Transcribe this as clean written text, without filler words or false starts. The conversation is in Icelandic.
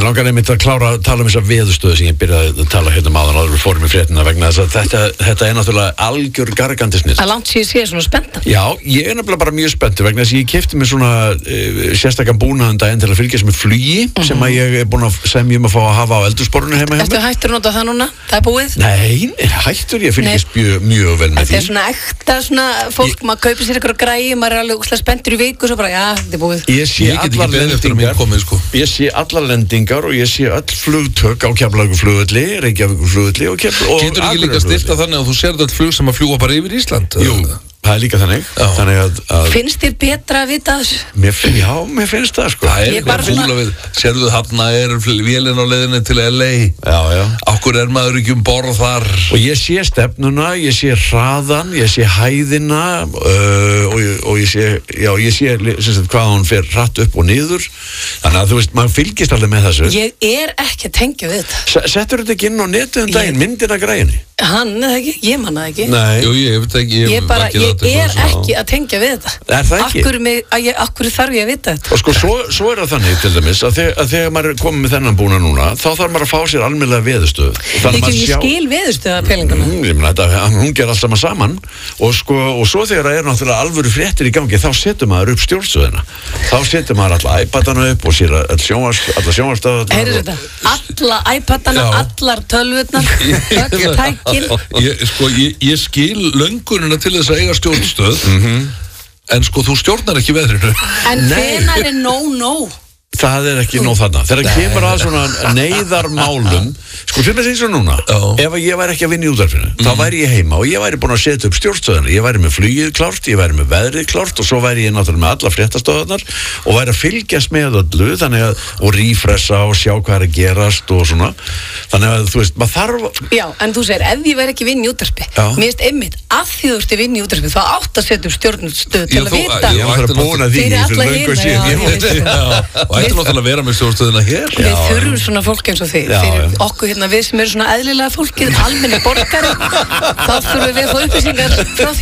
Mér langar einmitt að klára að tala þessa veðurstöðu sem ég byrjaði að tala áðan áður við fórum í fréttina vegna þess að þetta náttúrulega algjör gargandisnið. Það langt sé svona spenntan. Já, ég nefnilega bara mjög spenntur vegna þess að ég keypti mér svona sérstakann búnaðan daginn til að fylgjast með flugi sem að ég búin að semja að fá að hafa á eldursporinu heima. Ertu hættur að nota það núna? Það búið? Nei, hættur ég fylgjast mjög vel með því. Það svona ekta svona fólk, maður kaupir sér eitthvað græi, maður alveg úrslega spenntur í viku svo bara, já, þetta búið. Ég sé allar lendingar og ég sé öll flugtök á Keflavíkurflugvelli, Reykjavíkurflugvelli og Getur ekki líka stilta þannig að þú sérð öll flug sem að fljúga bara yfir Ísland? Jú, það líka þannig að Finnst þér betra að vita þessu? Mér finnst það sko. Það eitthvað fúla við, sérðu þarna vélinn á leiðinni til LA. Já. Okkur maður ekki borð þar. Og ég sé stefnuna, ég sé hraðan, ég sé hæðina og ég sé hvað hún fer hratt upp og niður. Þannig að þú veist, maður fylgist alveg með þessu. Ég ekki að tengja við þetta. Settur þetta ekki inn á netið daginn, myndina græjunni? Hann, eða ekki? Ég manna það ekki. Nei. Jú, ég veit ekki. Ég ekki að tengja við þetta. Er það ekki? Akkur þarf ég að vita þetta? Og sko, svo er það þannig til dæmis að þegar maður er komið með þennan búna núna, þá þarf maður að fá sér almennilega veðurstöðu. Ég skil veðurstöðu að pelinguna. Hún ger allt saman og svo þegar það er náttúrulega alvöru fréttir í gangi, þá setur maður upp stjórnstöðina. Þá setur maður alla iPadana upp og sér alla sjónvarsstöðarnar. Heyrðu þetta? Alla iPadana, allar tölvurnar, öll tækin. Ég skil löngunina til þess að eiga stjórnstöð, en sko þú stjórnar ekki veðrinu. En hvenær er no? Það er ekki nóg þarna. Þegar kemur að svona neyðarmálum, sko til með því svo núna, ef ég væri ekki að vinna í útvarpinu, þá væri ég heima og ég væri búin að setja upp stjórnstöðina. Ég væri með flugið klárt, ég væri með veðrið klárt og svo væri ég náttúrulega með alla fréttastöðarnar og væri að fylgjast með öllu, þannig að, og rífressa og sjá hvað er að gerast og svona. Þannig að þú veist, maður þarf... Já, en þú segir, ef ég væri ekki að vinna í útvarpi, mér finnst einmitt, að því þú ert að vinna í útvarpi, þá átt að setja upp stjórnstöð til að vita. Ég var búin að því fyrir löngu síðan. Ætti náttúrulega að vera með stjórnstöðina hér. Við þurfum svona fólk eins og þið. Fyrir okkur hérna, við sem eru svona eðlilega fólkið, almenni borgari, þá þurfum við að fá upplýsingar frá